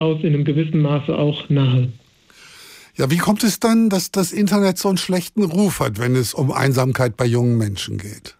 durchaus in einem gewissen Maße auch nahe. Ja, wie kommt es dann, dass das Internet so einen schlechten Ruf hat, wenn es um Einsamkeit bei jungen Menschen geht?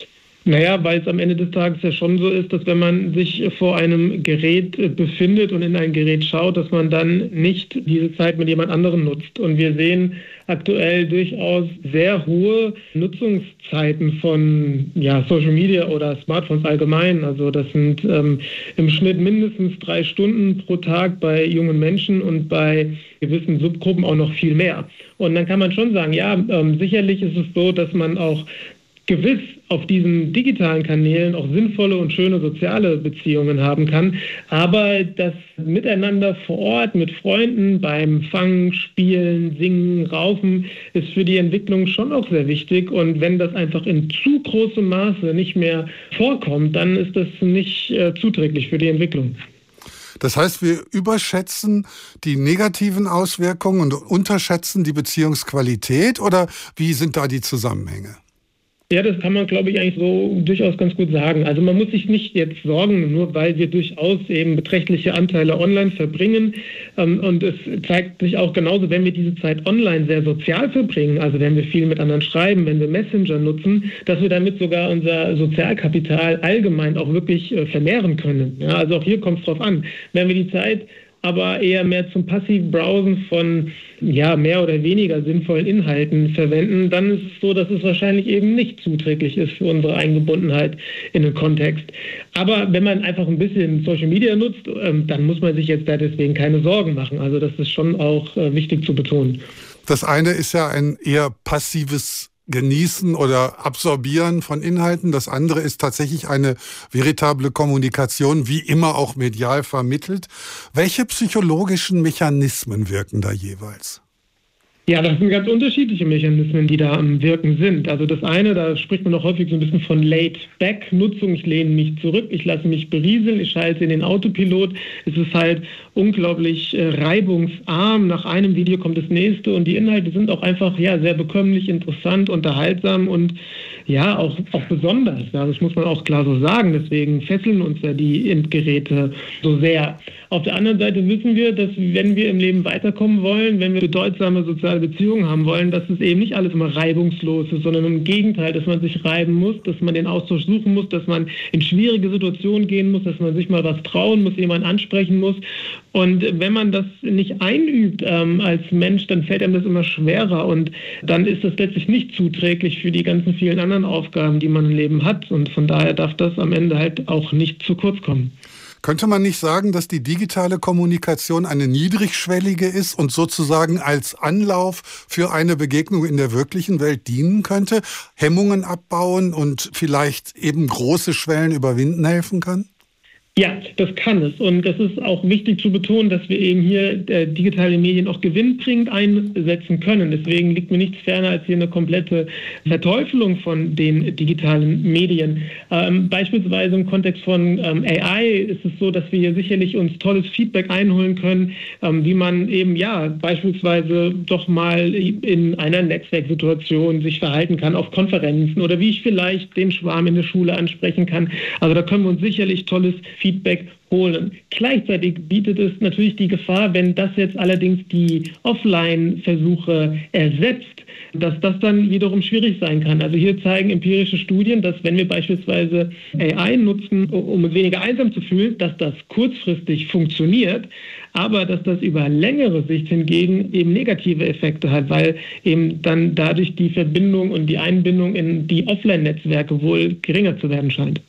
Naja, weil es am Ende des Tages ja schon so ist, dass wenn man sich vor einem Gerät befindet und in ein Gerät schaut, dass man dann nicht diese Zeit mit jemand anderem nutzt. Und wir sehen aktuell durchaus sehr hohe Nutzungszeiten von Social Media oder Smartphones allgemein. Also das sind im Schnitt mindestens 3 Stunden pro Tag bei jungen Menschen und bei gewissen Subgruppen auch noch viel mehr. Und dann kann man schon sagen, sicherlich ist es so, dass man auch gewiss auf diesen digitalen Kanälen auch sinnvolle und schöne soziale Beziehungen haben kann. Aber das Miteinander vor Ort mit Freunden beim Fangen, Spielen, Singen, Raufen ist für die Entwicklung schon auch sehr wichtig. Und wenn das einfach in zu großem Maße nicht mehr vorkommt, dann ist das nicht zuträglich für die Entwicklung. Das heißt, wir überschätzen die negativen Auswirkungen und unterschätzen die Beziehungsqualität, oder wie sind da die Zusammenhänge? Ja, das kann man, glaube ich, eigentlich so durchaus ganz gut sagen. Also man muss sich nicht jetzt sorgen, nur weil wir durchaus eben beträchtliche Anteile online verbringen. Und es zeigt sich auch genauso, wenn wir diese Zeit online sehr sozial verbringen, also wenn wir viel mit anderen schreiben, wenn wir Messenger nutzen, dass wir damit sogar unser Sozialkapital allgemein auch wirklich vermehren können. Ja, also auch hier kommt es drauf an. Wenn wir die Zeit aber eher mehr zum passiven Browsen von mehr oder weniger sinnvollen Inhalten verwenden, dann ist es so, dass es wahrscheinlich eben nicht zuträglich ist für unsere Eingebundenheit in den Kontext. Aber wenn man einfach ein bisschen Social Media nutzt, dann muss man sich jetzt da deswegen keine Sorgen machen. Also das ist schon auch wichtig zu betonen. Das eine ist ja ein eher passives Genießen oder Absorbieren von Inhalten. Das andere ist tatsächlich eine veritable Kommunikation, wie immer auch medial vermittelt. Welche psychologischen Mechanismen wirken da jeweils? Ja, das sind ganz unterschiedliche Mechanismen, die da am Wirken sind. Also das eine, da spricht man auch häufig so ein bisschen von Laid-Back-Nutzung. Ich lehne mich zurück, ich lasse mich berieseln, ich schalte in den Autopilot. Es ist halt unglaublich reibungsarm. Nach einem Video kommt das nächste und die Inhalte sind auch einfach sehr bekömmlich, interessant, unterhaltsam und auch besonders. Ja, das muss man auch klar so sagen. Deswegen fesseln uns ja die Endgeräte so sehr. Auf der anderen Seite wissen wir, dass wenn wir im Leben weiterkommen wollen, wenn wir bedeutsame soziale Beziehungen haben wollen, dass es eben nicht alles immer reibungslos ist, sondern im Gegenteil, dass man sich reiben muss, dass man den Austausch suchen muss, dass man in schwierige Situationen gehen muss, dass man sich mal was trauen muss, jemanden ansprechen muss. Und wenn man das nicht einübt als Mensch, dann fällt einem das immer schwerer und dann ist das letztlich nicht zuträglich für die ganzen vielen anderen Aufgaben, die man im Leben hat. Und von daher darf das am Ende halt auch nicht zu kurz kommen. Könnte man nicht sagen, dass die digitale Kommunikation eine niedrigschwellige ist und sozusagen als Anlauf für eine Begegnung in der wirklichen Welt dienen könnte, Hemmungen abbauen und vielleicht eben große Schwellen überwinden helfen kann? Ja, das kann es. Und das ist auch wichtig zu betonen, dass wir eben hier digitale Medien auch gewinnbringend einsetzen können. Deswegen liegt mir nichts ferner als hier eine komplette Verteufelung von den digitalen Medien. Beispielsweise im Kontext von AI ist es so, dass wir hier sicherlich uns tolles Feedback einholen können, wie man eben beispielsweise doch mal in einer Netzwerksituation sich verhalten kann auf Konferenzen oder wie ich vielleicht den Schwarm in der Schule ansprechen kann. Also da können wir uns sicherlich tolles Feedback holen. Gleichzeitig bietet es natürlich die Gefahr, wenn das jetzt allerdings die Offline-Versuche ersetzt, dass das dann wiederum schwierig sein kann. Also hier zeigen empirische Studien, dass wenn wir beispielsweise AI nutzen, um uns weniger einsam zu fühlen, dass das kurzfristig funktioniert, aber dass das über längere Sicht hingegen eben negative Effekte hat, weil eben dann dadurch die Verbindung und die Einbindung in die Offline-Netzwerke wohl geringer zu werden scheint.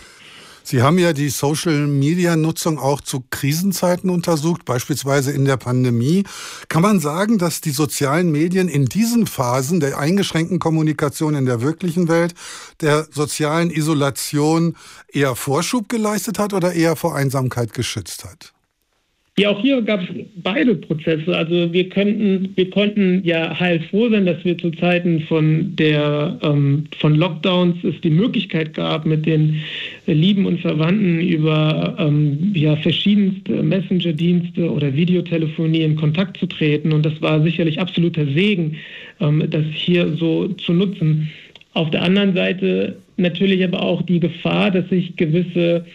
Sie haben ja die Social-Media-Nutzung auch zu Krisenzeiten untersucht, beispielsweise in der Pandemie. Kann man sagen, dass die sozialen Medien in diesen Phasen der eingeschränkten Kommunikation in der wirklichen Welt, der sozialen Isolation eher Vorschub geleistet hat oder eher vor Einsamkeit geschützt hat? Ja, auch hier gab es beide Prozesse. Also wir konnten ja heilfroh sein, dass wir zu Zeiten von Lockdowns es die Möglichkeit gab, mit den Lieben und Verwandten über verschiedenste Messenger-Dienste oder Videotelefonie in Kontakt zu treten. Und das war sicherlich absoluter Segen, das hier so zu nutzen. Auf der anderen Seite natürlich aber auch die Gefahr, dass sich gewisse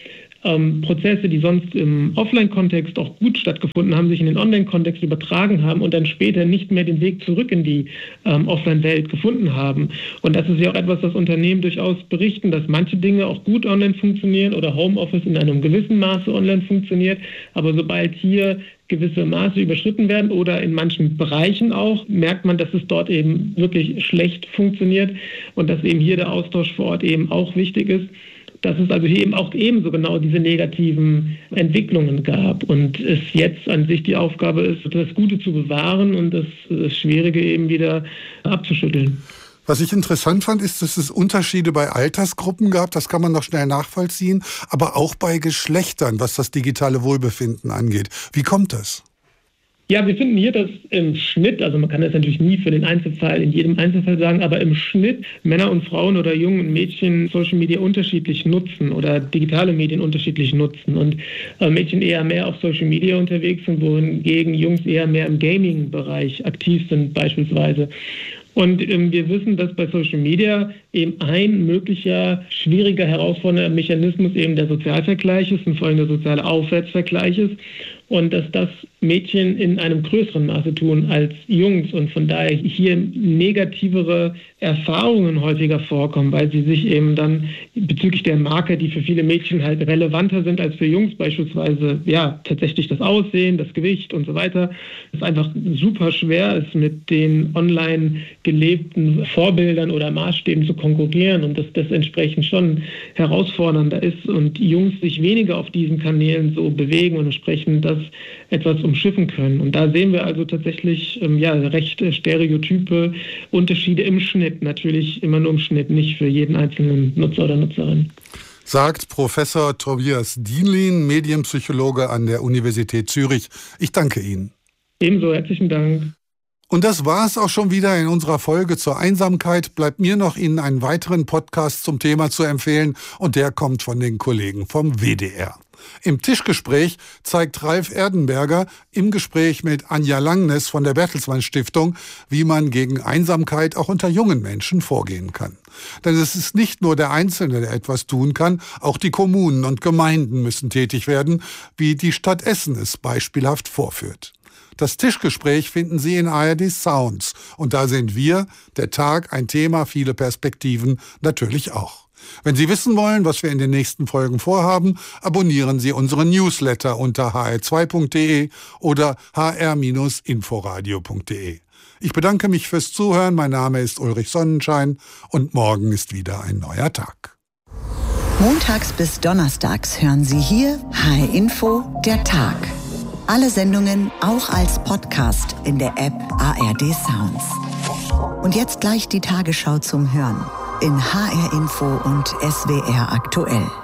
Prozesse, die sonst im Offline-Kontext auch gut stattgefunden haben, sich in den Online-Kontext übertragen haben und dann später nicht mehr den Weg zurück in die Offline-Welt gefunden haben. Und das ist ja auch etwas, das Unternehmen durchaus berichten, dass manche Dinge auch gut online funktionieren oder Homeoffice in einem gewissen Maße online funktioniert. Aber sobald hier gewisse Maße überschritten werden oder in manchen Bereichen auch, merkt man, dass es dort eben wirklich schlecht funktioniert und dass eben hier der Austausch vor Ort eben auch wichtig ist. Dass es also hier eben auch ebenso genau diese negativen Entwicklungen gab und es jetzt an sich die Aufgabe ist, das Gute zu bewahren und das Schwierige eben wieder abzuschütteln. Was ich interessant fand, ist, dass es Unterschiede bei Altersgruppen gab, das kann man noch schnell nachvollziehen, aber auch bei Geschlechtern, was das digitale Wohlbefinden angeht. Wie kommt das? Ja, wir finden hier, dass im Schnitt, also man kann das natürlich nie für den Einzelfall, in jedem Einzelfall sagen, aber im Schnitt Männer und Frauen oder Jungen und Mädchen Social Media unterschiedlich nutzen oder digitale Medien unterschiedlich nutzen und Mädchen eher mehr auf Social Media unterwegs sind, wohingegen Jungs eher mehr im Gaming-Bereich aktiv sind beispielsweise. Und wir wissen, dass bei Social Media eben ein möglicher schwieriger, herausfordernder Mechanismus eben der Sozialvergleich ist und vor allem der soziale Aufwärtsvergleich ist. Und dass das Mädchen in einem größeren Maße tun als Jungs und von daher hier negativere Erfahrungen häufiger vorkommen, weil sie sich eben dann bezüglich der Marker, die für viele Mädchen halt relevanter sind als für Jungs, beispielsweise ja tatsächlich das Aussehen, das Gewicht und so weiter, es einfach super schwer ist, mit den online gelebten Vorbildern oder Maßstäben zu konkurrieren und dass das entsprechend schon herausfordernder ist und Jungs sich weniger auf diesen Kanälen so bewegen und entsprechend das etwas umschiffen können. Und da sehen wir also tatsächlich recht stereotype Unterschiede im Schnitt. Natürlich immer nur im Schnitt, nicht für jeden einzelnen Nutzer oder Nutzerin. Sagt Professor Tobias Dienlin, Medienpsychologe an der Universität Zürich. Ich danke Ihnen. Ebenso, herzlichen Dank. Und das war es auch schon wieder in unserer Folge zur Einsamkeit. Bleibt mir noch, Ihnen einen weiteren Podcast zum Thema zu empfehlen und der kommt von den Kollegen vom WDR. Im Tischgespräch zeigt Ralf Erdenberger im Gespräch mit Anja Langnes von der Bertelsmann Stiftung, wie man gegen Einsamkeit auch unter jungen Menschen vorgehen kann. Denn es ist nicht nur der Einzelne, der etwas tun kann, auch die Kommunen und Gemeinden müssen tätig werden, wie die Stadt Essen es beispielhaft vorführt. Das Tischgespräch finden Sie in ARD Sounds und da sind wir, der Tag, ein Thema, viele Perspektiven, natürlich auch. Wenn Sie wissen wollen, was wir in den nächsten Folgen vorhaben, abonnieren Sie unseren Newsletter unter hr2.de oder hr-inforadio.de. Ich bedanke mich fürs Zuhören. Mein Name ist Ulrich Sonnenschein und morgen ist wieder ein neuer Tag. Montags bis donnerstags hören Sie hier HR Info, der Tag. Alle Sendungen auch als Podcast in der App ARD Sounds. Und jetzt gleich die Tagesschau zum Hören in HR Info und SWR aktuell.